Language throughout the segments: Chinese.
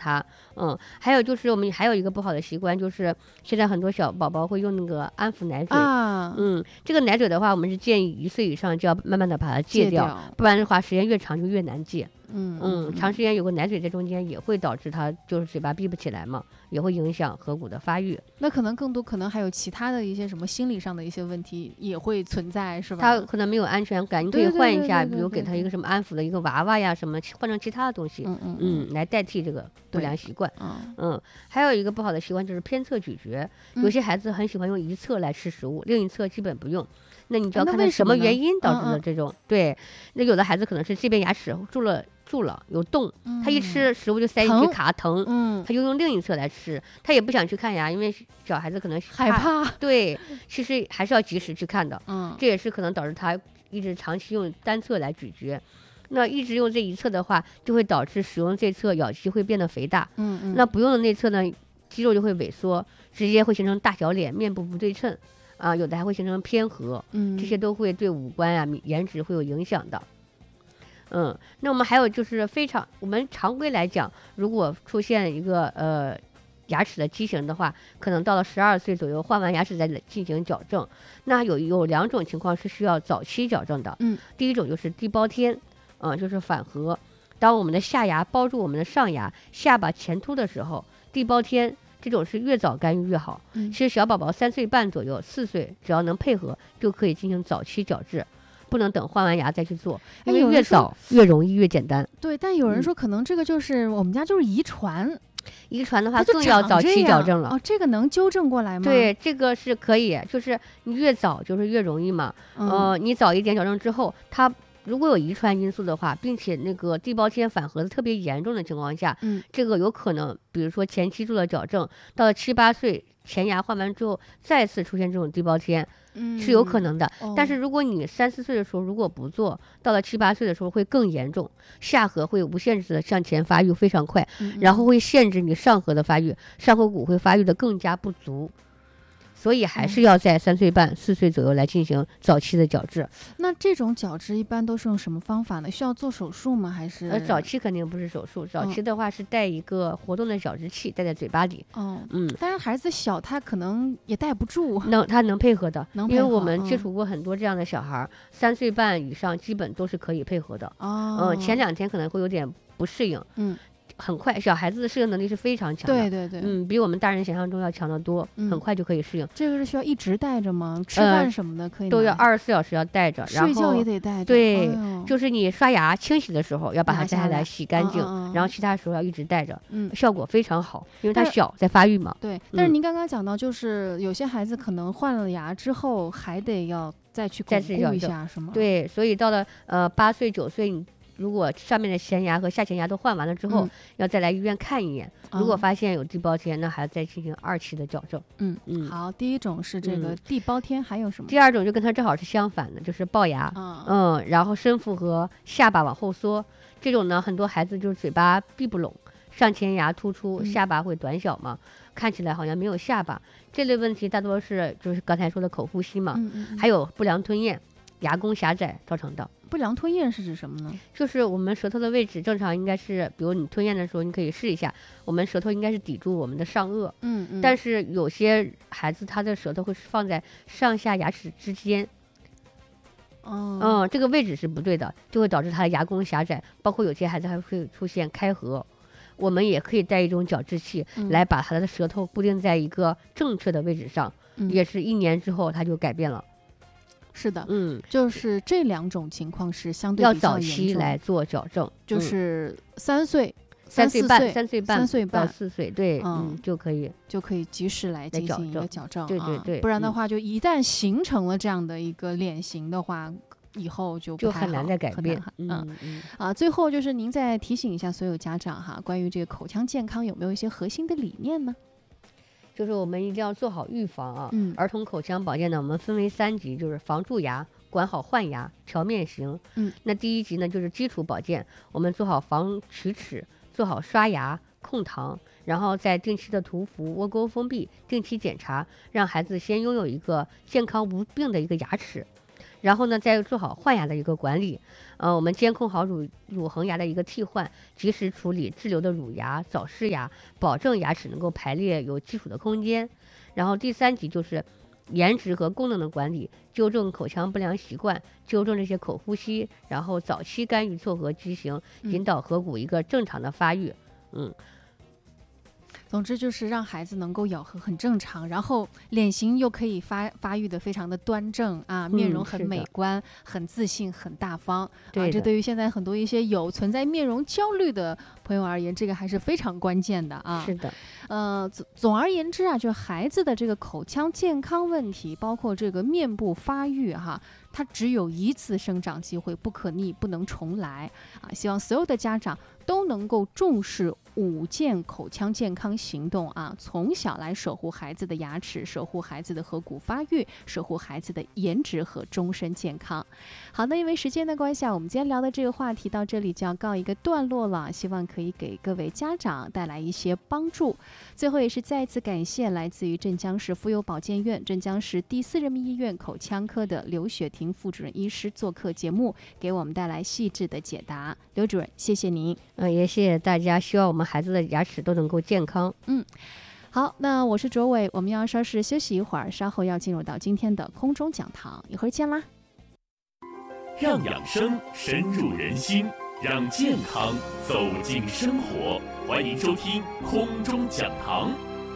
他。还有就是我们还有一个不好的习惯，就是现在很多小宝宝会用那个安抚奶嘴。这个奶嘴的话，我们是建议1岁以上就要慢慢的把它戒掉，不然的话时间越长就越难戒。长时间有个奶嘴在中间也会导致他就是嘴巴闭不起来嘛，也会影响颌骨的发育。 那可能更多可能还有其他的一些什么心理上的一些问题也会存在，是吧？ 他可能没有安全感，你可以换一下，比如给他一个什么安抚的一个娃娃呀，什么换成其他的东西，来代替这个不良习惯。还有一个不好的习惯就是偏侧咀嚼，有些孩子很喜欢用一侧来吃食物，另一侧基本不用。那你就要看他什么原因导致的这种。对，那有的孩子可能是这边牙齿蛀了有洞，他一吃食物就塞进去卡疼，他就用另一侧来吃，他也不想去看牙，因为小孩子可能害怕。 对，其实还是要及时去看的。这也是可能导致他一直长期用单侧来咀嚼。那一直用这一侧的话，就会导致使用这侧咬肌会变得肥大。那不用的那侧呢，肌肉就会萎缩，直接会形成大小脸、面部不对称。有的还会形成偏颌，这些都会对五官啊、颜值会有影响的。那我们还有就是我们常规来讲，如果出现一个牙齿的畸形的话，可能到了12岁左右换完牙齿再进行矫正。那有2种情况是需要早期矫正的。第一种就是地包天，就是反颌。当我们的下牙包住我们的上牙，下巴前凸的时候，地包天。这种是越早干预越好。其实小宝宝3岁半左右4岁，只要能配合就可以进行早期矫治，不能等换完牙再去做，因为越早越容易越简单。 对，但有人说可能这个就是我们家就是遗传的话更要早期矫正了。 这个能纠正过来吗？ 对，这个是可以，就是你越早就是越容易嘛。你早一点矫正之后，它如果有遗传因素的话，并且那个地包天反颌特别严重的情况下，这个有可能，比如说前期做了矫正，到了7、8岁前牙换完之后，再次出现这种地包天，是有可能的。但是如果你3、4岁的时候如果不做，到了7、8岁的时候会更严重，下颌会无限制的向前发育非常快，然后会限制你上颌的发育，上颌骨会发育的更加不足。所以还是要在3岁半、4岁左右来进行早期的矫治。 那这种矫治一般都是用什么方法呢？需要做手术吗？还是？ 早期肯定不是手术，早期的话是带一个活动的矫治器，带在嘴巴里。 但是孩子小，他可能也带不住。 他能配合的，因为我们接触过很多这样的小孩，3岁半以上基本都是可以配合的。前2天可能会有点不适应。很快，小孩子的适应能力是非常强的。 对， 比我们大人想象中要强得多，很快就可以适应。 这个是需要一直带着吗？吃饭什么的可以都要24小时要带着，然后睡觉也得带着。 对，就是你刷牙清洗的时候要把它摘下来洗干净，然后其他时候要一直带着，效果非常好，因为它小在发育嘛。 对，但是您刚刚讲到，就是有些孩子可能换了牙之后还得要再去巩固一下，是吗？ 对，所以到了8岁、9岁你。如果上面的前牙和下前牙都换完了之后，要再来医院看一眼。如果发现有地包天，那还要再进行2期的矫正。 好，第一种是这个地包天，还有什么？ 第2种就跟它正好是相反的，就是龅牙。然后深负颌，下巴往后缩。这种呢，很多孩子就是嘴巴闭不拢，上前牙突出，下巴会短小嘛，看起来好像没有下巴。这类问题大多是就是刚才说的口呼吸嘛，还有不良吞咽、牙弓狭窄造成的。 不良吞咽是指什么呢？ 就是我们舌头的位置正常应该是，比如你吞咽的时候，你可以试一下，我们舌头应该是抵住我们的上颚。但是有些孩子他的舌头会放在上下牙齿之间。这个位置是不对的，就会导致他的牙弓狭窄，包括有些孩子还会出现开合。我们也可以带一种矫治器来把他的舌头固定在一个正确的位置上，也是1年之后他就改变了。 是的，就是这2种情况是相对要早期来做矫正， 就是3岁、 3岁半到 4岁，对，就可以及时来进行一个矫正， 对， 不然的话，就一旦形成了这样的一个脸型的话，以后就很难再改变。 最后就是您再提醒一下所有家长哈，关于这个口腔健康有没有一些核心的理念呢？ 就是我们一定要做好预防啊。儿童口腔保健呢，我们分为3级，就是防蛀牙、管好换牙、调面型。那第1级呢，就是基础保健，我们做好防龋齿，做好刷牙、控糖，然后再定期的涂氟、窝沟封闭，定期检查，让孩子先拥有一个健康无病的一个牙齿。 然后呢，再做好换牙的一个管理，我们监控好乳恒牙的一个替换，及时处理滞留的乳牙、早逝牙，保证牙齿能够排列有基础的空间。然后第3级就是颜值和功能的管理，纠正口腔不良习惯，纠正这些口呼吸，然后早期干预错颌畸形，引导颌骨一个正常的发育。 总之就是让孩子能够咬合很正常，然后脸型又可以发育的非常的端正啊，面容很美观，很自信，很大方。这对于现在很多一些存在面容焦虑的朋友而言，这个还是非常关键的啊。 是的。 总而言之啊，就孩子的这个口腔健康问题，包括这个面部发育它只有一次生长机会，不可逆，不能重来啊！希望所有的家长都能够重视5件口腔健康行动啊，从小来守护孩子的牙齿，守护孩子的颌骨发育，守护孩子的颜值和终身健康。好的，因为时间的关系我们今天聊的这个话题到这里就要告一个段落了，希望可以给各位家长带来一些帮助。最后也是再次感谢来自于镇江市妇幼保健院、镇江市第4人民医院口腔科的刘雪婷副主任医师做客节目，给我们带来细致的解答。刘主任，谢谢您。 也谢谢大家，希望我们孩子的牙齿都能够健康。 好，那我是卓伟，我们要稍事休息一会儿，稍后要进入到今天的空中讲堂，一会儿见啦。 让养生深入人心，让健康走进生活，欢迎收听空中讲堂。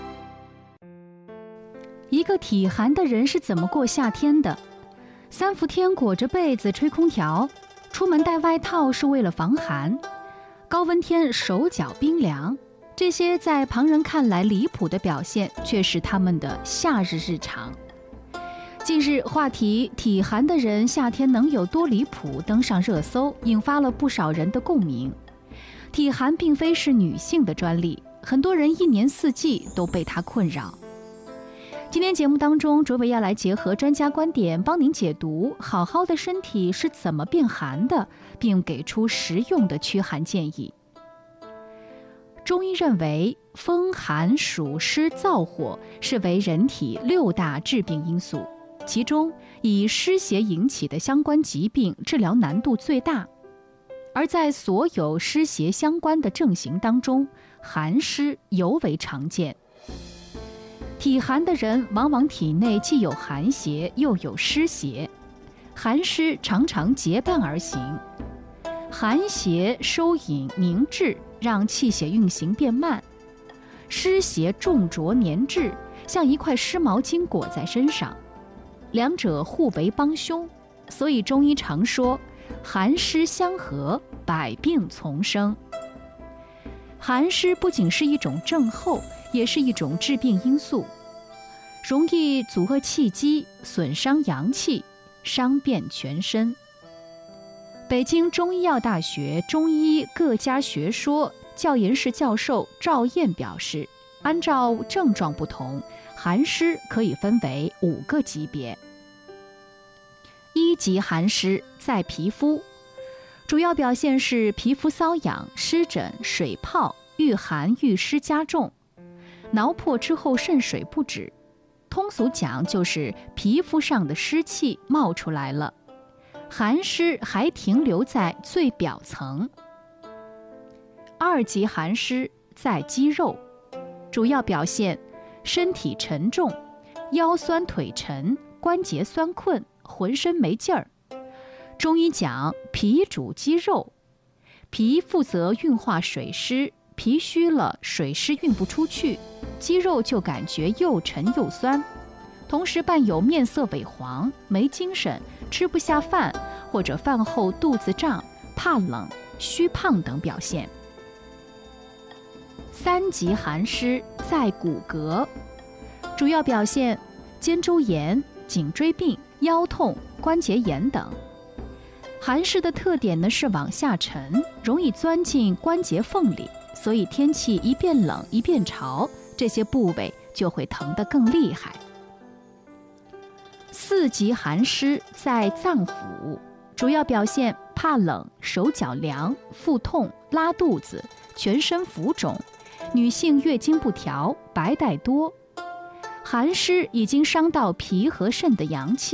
一个体寒的人是怎么过夏天的？3伏天裹着被子吹空调，出门带外套是为了防寒，高温天手脚冰凉，这些在旁人看来离谱的表现，却是他们的夏日日常。近日话题体寒的人夏天能有多离谱登上热搜，引发了不少人的共鸣。体寒并非是女性的专利，很多人一年四季都被它困扰。今天节目当中，卓伟要来结合专家观点，帮您解读好好的身体是怎么变寒的，并给出实用的驱寒建议。中医认为，风寒暑湿燥火是为人体6大致病因素，其中以湿邪引起的相关疾病治疗难度最大。而在所有湿邪相关的症型当中，寒湿尤为常见。体寒的人往往体内既有寒邪又有湿邪，寒湿常常结伴而行。寒邪收引凝滞，让气血运行变慢；湿邪重浊粘滞，像一块湿毛巾裹在身上，两者互为帮凶。所以中医常说，寒湿相合，百病丛生。寒湿不仅是一种症候，也是一种致病因素，容易阻遏气机，损伤阳气，伤遍全身。北京中医药大学中医各家学说教研室教授赵燕表示，按照症状不同，寒湿可以分为5个级别。1级寒湿在皮肤，主要表现是皮肤瘙痒、湿疹、水泡、遇寒遇湿加重，挠破之后渗水不止，通俗讲就是皮肤上的湿气冒出来了，寒湿还停留在最表层。2级寒湿在肌肉，主要表现身体沉重、腰酸腿沉、关节酸困、浑身没劲儿。中医讲脾主肌肉，脾负责运化水湿，脾虚了，水湿运不出去，肌肉就感觉又沉又酸，同时伴有面色萎黄、没精神、吃不下饭，或者饭后肚子胀、怕冷、虚胖等表现。3级寒湿在骨骼，主要表现肩周炎、颈椎病、腰痛、关节炎等。寒湿的特点呢是往下沉，容易钻进关节缝里，所以天气一变冷一变潮，这些部位就会疼得更厉害。4级寒湿在脏腑，主要表现怕冷、手脚凉、腹痛、拉肚子、全身浮肿，女性月经不调、白带多。寒湿已经伤到脾和肾的阳气，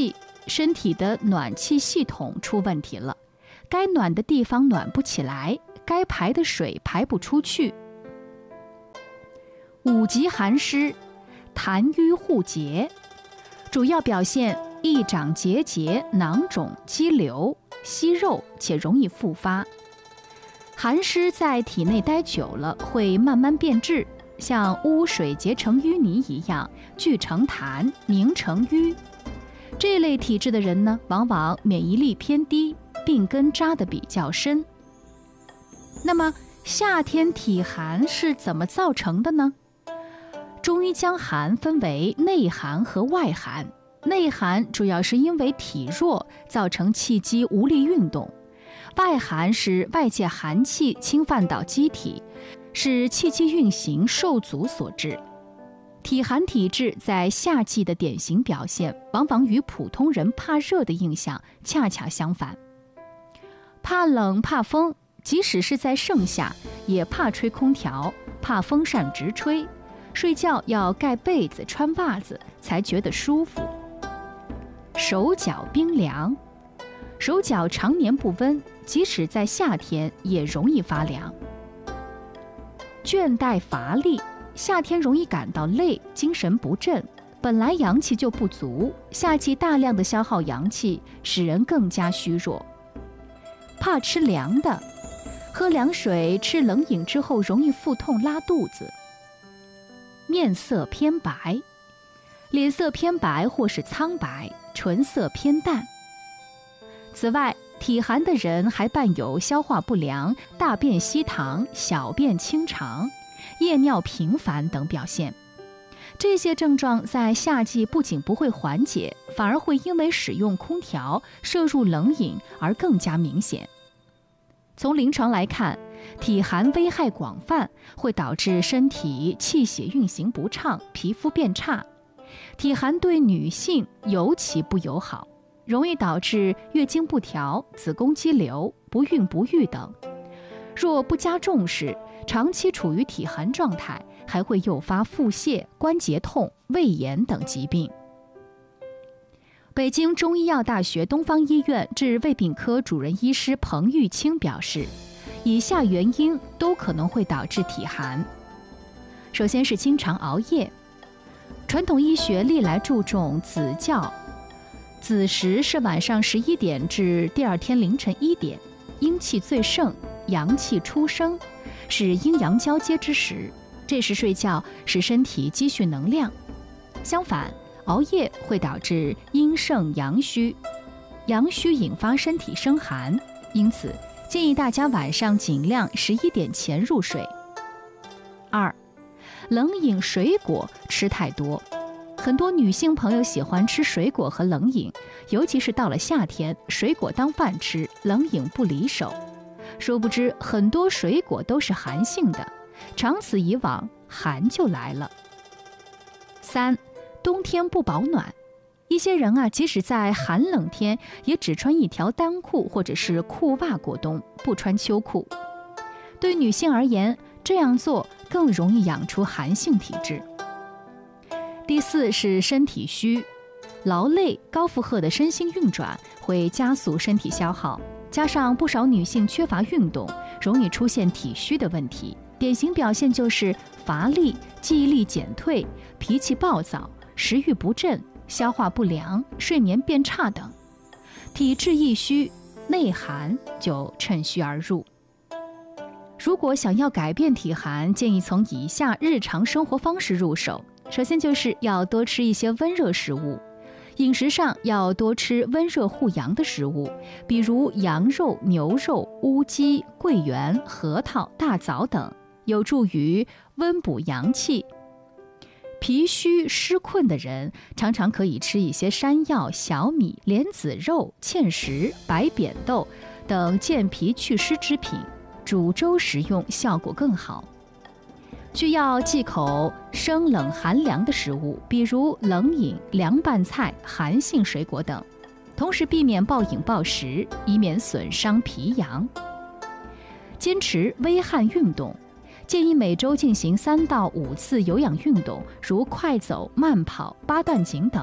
身体的暖气系统出问题了，该暖的地方暖不起来，该排的水排不出去。5级寒湿，痰瘀互结，主要表现易长结节、囊肿、肌瘤、息肉，且容易复发。寒湿在体内待久了会慢慢变质，像污水结成淤泥一样，聚成痰，凝成瘀。这类体质的人呢，往往免疫力偏低，病根扎得比较深。那么夏天体寒是怎么造成的呢？中医将寒分为内寒和外寒。内寒主要是因为体弱造成气机无力运动，外寒是外界寒气侵犯到机体，是气机运行受阻所致。体寒体质在夏季的典型表现，往往与普通人怕热的印象恰恰相反。怕冷怕风，即使是在盛夏，也怕吹空调，怕风扇直吹，睡觉要盖被子穿袜子才觉得舒服。手脚冰凉，手脚常年不温，即使在夏天也容易发凉。倦怠乏力，夏天容易感到累，精神不振，本来阳气就不足，夏季大量的消耗阳气，使人更加虚弱。怕吃凉的，喝凉水、吃冷饮之后容易腹痛拉肚子。面色偏白，脸色偏白或是苍白，唇色偏淡。此外，体寒的人还伴有消化不良、大便稀溏、小便清长、夜尿频繁等表现。这些症状在夏季不仅不会缓解，反而会因为使用空调、摄入冷饮而更加明显。从临床来看，体寒危害广泛，会导致身体气血运行不畅，皮肤变差。体寒对女性尤其不友好，容易导致月经不调、子宫肌瘤、不孕不育等。若不加重视，长期处于体寒状态，还会诱发腹泻、关节痛、胃炎等疾病。北京中医药大学东方医院治胃病科主任医师彭玉清表示，以下原因都可能会导致体寒。首先是经常熬夜。传统医学历来注重子觉，子时是晚上11点至第二天凌晨1点，阴气最盛，阳气初生，是阴阳交接之时，这时睡觉使身体积蓄能量。相反，熬夜会导致阴盛阳虚，阳虚引发身体生寒，因此建议大家晚上尽量11点前入睡。2. 冷饮水果吃太多，很多女性朋友喜欢吃水果和冷饮，尤其是到了夏天，水果当饭吃，冷饮不离手。殊不知很多水果都是寒性的，长此以往，寒就来了。3. 冬天不保暖，一些人即使在寒冷天，也只穿一条单裤或者是裤袜过冬，不穿秋裤。对女性而言，这样做更容易养出寒性体质。第4是身体虚，劳累、高负荷的身心运转会加速身体消耗，加上不少女性缺乏运动，容易出现体虚的问题。典型表现就是乏力、记忆力减退、脾气暴躁、食欲不振、消化不良、睡眠变差等。体质一虚，内寒就趁虚而入。如果想要改变体寒，建议从以下日常生活方式入手。首先就是要多吃一些温热食物，饮食上要多吃温热护阳的食物，比如羊肉、牛肉、乌鸡、桂圆、核桃、大枣等，有助于温补阳气。脾虚湿困的人常常可以吃一些山药、小米、莲子肉、芡实、白扁豆等健脾祛湿之品，煮粥食用效果更好。需要忌口生冷寒凉的食物，比如冷饮、凉拌菜、寒性水果等，同时避免暴饮暴食，以免损伤脾阳。坚持微汗运动，建议每周进行3到5次有氧运动，如快走、慢跑、8段锦等，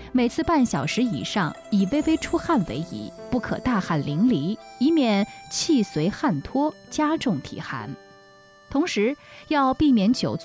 每次半小时以上，以微微出汗为宜，不可大汗淋漓，以免气随汗脱，加重体寒。同时要避免久坐